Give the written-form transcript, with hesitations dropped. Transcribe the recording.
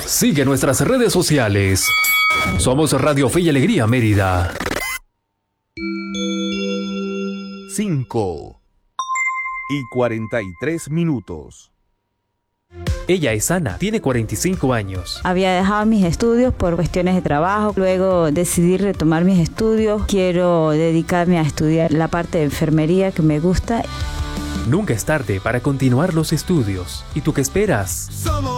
Sigue nuestras redes sociales. Somos Radio Fe y Alegría Mérida. 5:43. Ella es Ana, tiene 45 años. Había dejado mis estudios por cuestiones de trabajo, luego decidí retomar mis estudios. Quiero dedicarme a estudiar la parte de enfermería que me gusta. Nunca es tarde para continuar los estudios. ¿Y tú qué esperas?